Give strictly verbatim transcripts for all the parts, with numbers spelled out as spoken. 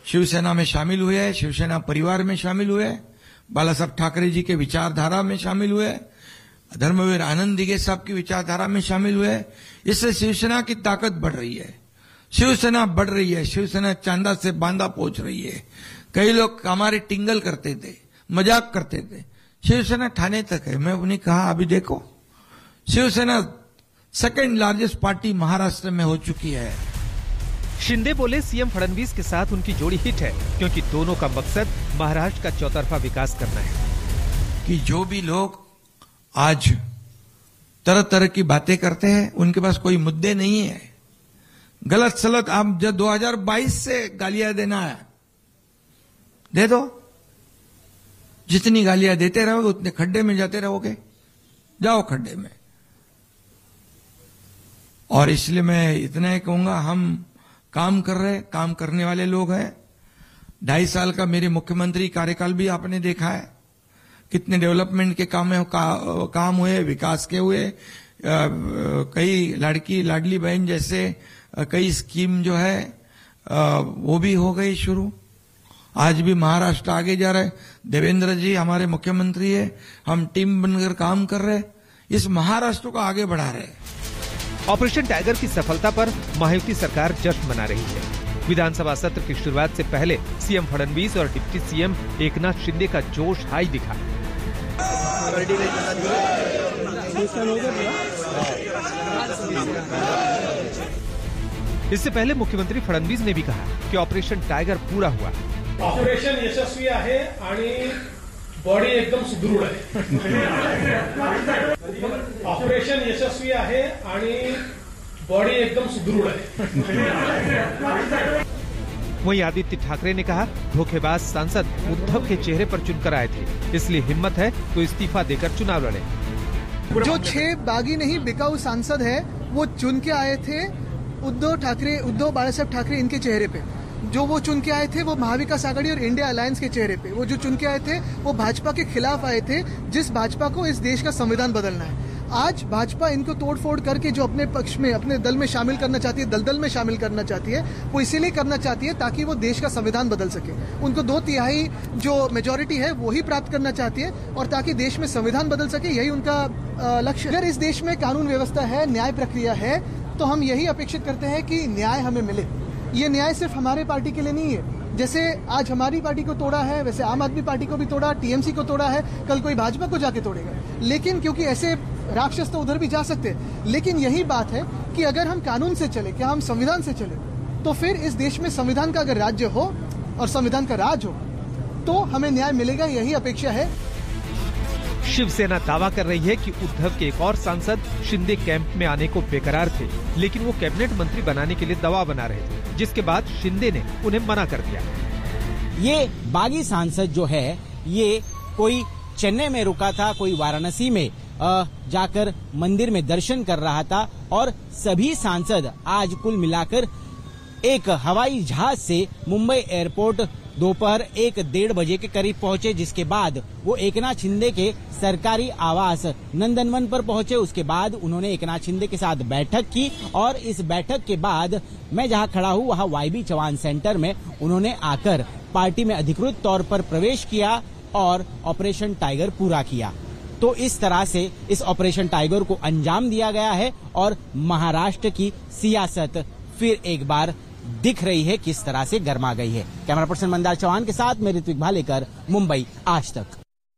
शिवसेना में शामिल हुए, शिवसेना परिवार में शामिल हुए, बाला साहब ठाकरे जी के विचारधारा में शामिल हुए, धर्मवीर आनंद दिघे साहब की विचारधारा में शामिल हुए। इससे शिवसेना की ताकत बढ़ रही है, शिवसेना बढ़ रही है, शिवसेना चांदा से बांदा पहुंच रही है। कई लोग हमारे टिंगल करते थे, मजाक करते थे, शिवसेना ठाणे तक है। मैं उन्हें कहा अभी देखो, Shiv Sena second largest party Maharashtra में हो चुकी है। शिंदे बोले सीएम फडणवीस के साथ उनकी जोड़ी हिट है, क्योंकि दोनों का मकसद महाराष्ट्र का चौतरफा विकास करना है। कि जो भी लोग आज तरह तरह की बातें करते हैं, उनके पास कोई मुद्दे नहीं है। गलत सलत आप जब दो हज़ार बाईस से गालियां देना है, दे दो। जितनी गालियां देते रहोगे उतने खड्डे में जाते रहोगे, जाओ खड्डे में। और इसलिए मैं इतना ही कहूंगा, हम काम कर रहे, काम करने वाले लोग हैं। ढाई साल का मेरे मुख्यमंत्री कार्यकाल भी आपने देखा है, कितने डेवलपमेंट के काम का, काम हुए, विकास के हुए। आ, कई लड़की लाडली बहन जैसे आ, कई स्कीम जो है आ, वो भी हो गई शुरू। आज भी महाराष्ट्र आगे जा रहा है। देवेंद्र जी हमारे मुख्यमंत्री है, हम टीम बनकर काम कर रहे, इस महाराष्ट्र को आगे बढ़ा रहे। ऑपरेशन टाइगर की सफलता पर महायुति सरकार जश्न मना रही है। विधानसभा सत्र की शुरुआत से पहले सीएम फडणवीस और डिप्टी सीएम एकनाथ शिंदे का जोश हाई दिखा। इससे पहले मुख्यमंत्री फडणवीस ने भी कहा कि ऑपरेशन टाइगर पूरा हुआ। ऑपरेशन यशस्वी आहे आणि बॉडी एकदम सुदृढ आहे। ऑपरेशन यशस्वी आहे आणि बॉडी एकदम सुदृढ आहे। वहीं आदित्य ठाकरे ने कहा, धोखेबाज सांसद उद्धव के चेहरे पर चुनकर आए थे, इसलिए हिम्मत है तो इस्तीफा देकर चुनाव लड़े। जो छह बागी नहीं बिकाऊ सांसद है, वो चुन के आए थे उद्धव ठाकरे, उद्धव बाला साहब ठाकरे इनके चेहरे पे। जो वो चुन के आए थे वो महाविकास आघाड़ी और इंडिया अलायंस के चेहरे पे। वो जो चुन के आए थे वो भाजपा के खिलाफ आए थे, जिस भाजपा को इस देश का संविधान बदलना है। आज भाजपा इनको तोड़फोड़ करके जो अपने पक्ष में, अपने दल में शामिल करना चाहती है, दलदल में शामिल करना चाहती है, वो इसीलिए करना चाहती है ताकि वो देश का संविधान बदल सके। उनको दो तिहाई जो मेजोरिटी है वो ही प्राप्त करना चाहती है, और ताकि देश में संविधान बदल सके, यही उनका लक्ष्य है। अगर इस देश में कानून व्यवस्था है, न्याय प्रक्रिया है, तो हम यही अपेक्षित करते हैं कि न्याय हमें मिले। ये न्याय सिर्फ हमारे पार्टी के लिए नहीं है। जैसे आज हमारी पार्टी को तोड़ा है, वैसे आम आदमी पार्टी को भी तोड़ा, टीएमसी को तोड़ा है, कल कोई भाजपा को जाके तोड़ेगा। लेकिन क्योंकि ऐसे राक्षस तो उधर भी जा सकते हैं, लेकिन यही बात है कि अगर हम कानून से चले, क्या हम संविधान से चले, तो फिर इस देश में संविधान का अगर राज्य हो और संविधान का राज हो तो हमें न्याय मिलेगा, यही अपेक्षा है। शिवसेना दावा कर रही है कि उद्धव के एक और सांसद शिंदे कैंप में आने को बेकरार थे, लेकिन वो कैबिनेट मंत्री बनाने के लिए दबाव बना रहे थे, जिसके बाद शिंदे ने उन्हें मना कर दिया। ये बागी सांसद जो है, ये कोई चेन्नई में रुका था, कोई वाराणसी में जाकर मंदिर में दर्शन कर रहा था, और सभी सांसद आज कुल मिलाकर एक हवाई जहाज से मुंबई एयरपोर्ट दोपहर एक डेढ़ बजे के करीब पहुंचे, जिसके बाद वो एकनाथ शिंदे के सरकारी आवास नंदनवन पर पहुंचे। उसके बाद उन्होंने एकनाथ शिंदे के साथ बैठक की, और इस बैठक के बाद मैं जहां खड़ा हूं वहां वाईबी चौहान सेंटर में उन्होंने आकर पार्टी में अधिकृत तौर पर प्रवेश किया और ऑपरेशन टाइगर पूरा किया। तो इस तरह से इस ऑपरेशन टाइगर को अंजाम दिया गया है, और महाराष्ट्र की सियासत फिर एक बार दिख रही है किस तरह से गर्मा गई है। कैमरा पर्सन मंदार चौहान के साथ मैं ऋत्विक भालेकर, मुंबई, आज तक।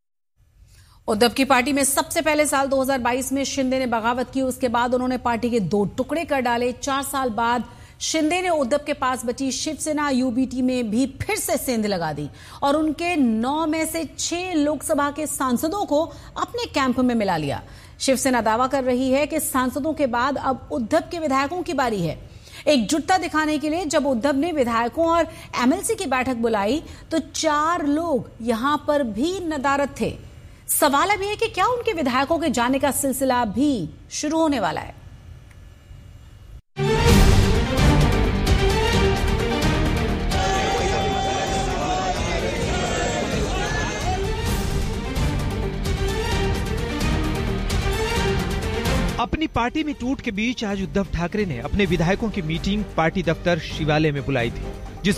उद्धव की पार्टी में सबसे पहले साल दो हज़ार बाईस में शिंदे ने बगावत की, उसके बाद उन्होंने पार्टी के दो टुकड़े कर डाले। चार साल बाद शिंदे ने उद्धव के पास बची शिवसेना यूबीटी में भी फिर से सेंध लगा दी, और उनके नौ में से छह लोकसभा के सांसदों को अपने कैंप में मिला लिया। शिवसेना दावा कर रही है कि सांसदों के बाद अब उद्धव के विधायकों की बारी है। एकजुटता दिखाने के लिए जब उद्धव ने विधायकों और एमएलसी की बैठक बुलाई तो चार लोग यहां पर भी नदारद थे। सवाल अब यह है कि क्या उनके विधायकों के जाने का सिलसिला भी शुरू होने वाला है। अपनी पार्टी में टूट के बीच आज उद्धव ठाकरे ने अपने विधायकों की मीटिंग पार्टी दफ्तर शिवालय में बुलाई थी।